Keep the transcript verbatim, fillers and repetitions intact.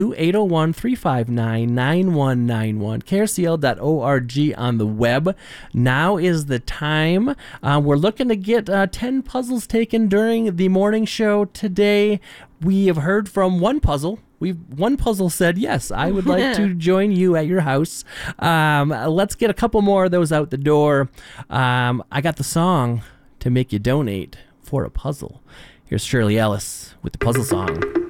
eight oh one, three five nine, nine one nine one, K R C L dot org on the web. Now is the time. Uh, we're looking to get uh, ten puzzles taken during the morning show today. We have heard from one puzzle. We've one puzzle said, yes, I would like to join you at your house. Um, let's get a couple more of those out the door. Um, I got the song to make you donate for a puzzle. Here's Shirley Ellis with the puzzle song.